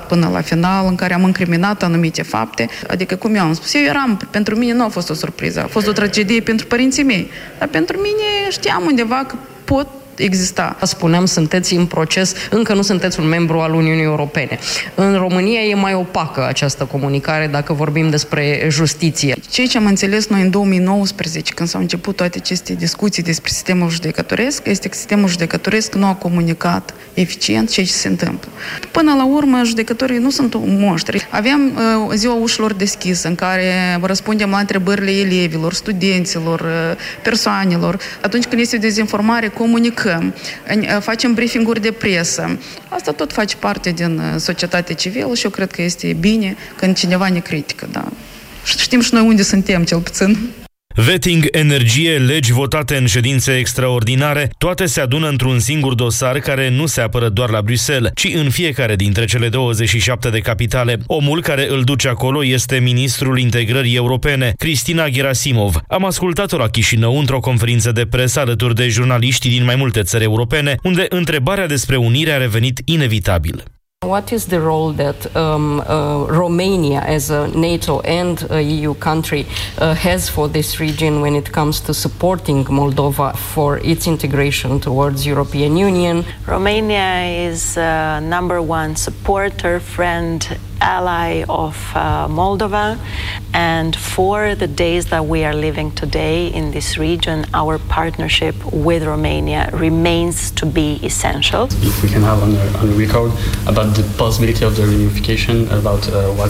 luptat până la final, în care am incriminat anumite fapte. Adică, cum eu am spus, pentru mine nu a fost o surpriză, a fost o tragedie pentru părinții mei. Dar pentru mine știam undeva că pot exista. Spuneam, sunteți în proces, încă nu sunteți un membru al Uniunii Europene. În România e mai opacă această comunicare dacă vorbim despre justiție. Ceea ce am înțeles noi în 2019, când s-au început toate aceste discuții despre sistemul judecătoresc, este că sistemul judecătoresc nu a comunicat eficient ceea ce se întâmplă. Până la urmă, judecătorii nu sunt monștri. Aveam ziua ușilor deschisă, în care răspundem la întrebările elevilor, studenților, persoanelor. Atunci când este dezinformare, comunicăm. Facem briefing-uri de presă. Asta tot face parte din societatea civilă și eu cred că este bine când cineva ne critică. Da. Știm și noi unde suntem, cel puțin. Vetting, energie, legi votate în ședințe extraordinare, toate se adună într-un singur dosar care nu se apără doar la Bruxelles, ci în fiecare dintre cele 27 de capitale. Omul care îl duce acolo este ministrul integrării europene, Cristina Gerasimov. Am ascultat-o la Chișinău într-o conferință de presă alături de jurnaliști din mai multe țări europene, unde întrebarea despre unire a revenit inevitabil. What is the role that Romania as a NATO and a EU country has for this region when it comes to supporting Moldova for its integration towards European Union? Romania is number one supporter, friend, ally of Moldova, and for the days that we are living today in this region, our partnership with Romania remains to be essential. If we can have on the record about the possibility of the reunification, about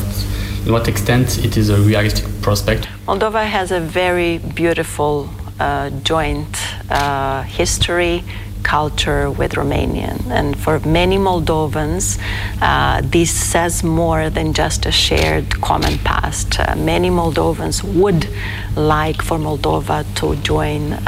in what extent it is a realistic prospect. Moldova has a very beautiful joint history, culture with Romanian, and for many Moldovans this says more than just a shared common past. Many Moldovans would like for Moldova to join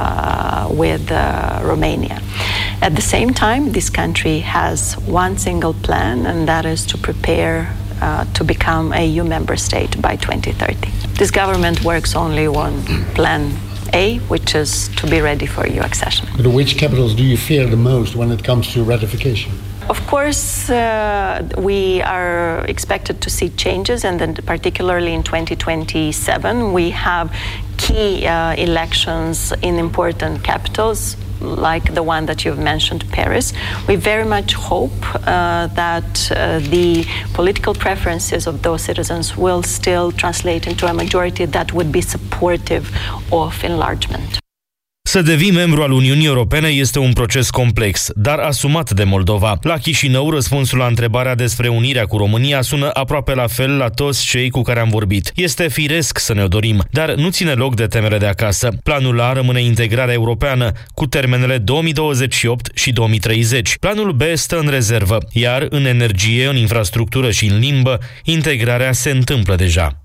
with Romania. At the same time, this country has one single plan, and that is to prepare to become a EU member state by 2030. This government works only on plan A, which is to be ready for EU accession. But which capitals do you fear the most when it comes to ratification? Of course, we are expected to see changes, and then particularly in 2027, we have key elections in important capitals, like the one that you've mentioned, Paris. We very much hope that the political preferences of those citizens will still translate into a majority that would be supportive of enlargement. Să devii membru al Uniunii Europene este un proces complex, dar asumat de Moldova. La Chișinău, răspunsul la întrebarea despre unirea cu România sună aproape la fel la toți cei cu care am vorbit. Este firesc să ne-o dorim, dar nu ține loc de temele de acasă. Planul A rămâne integrarea europeană, cu termenele 2028 și 2030. Planul B stă în rezervă, iar în energie, în infrastructură și în limbă, integrarea se întâmplă deja.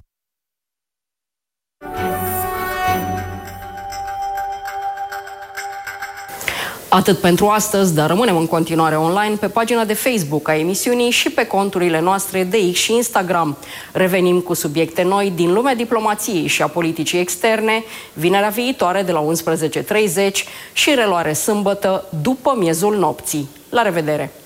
Atât pentru astăzi, dar rămânem în continuare online pe pagina de Facebook a emisiunii și pe conturile noastre de X și Instagram. Revenim cu subiecte noi din lumea diplomației și a politicii externe, vinerea viitoare de la 11:30 și reluare sâmbătă după miezul nopții. La revedere!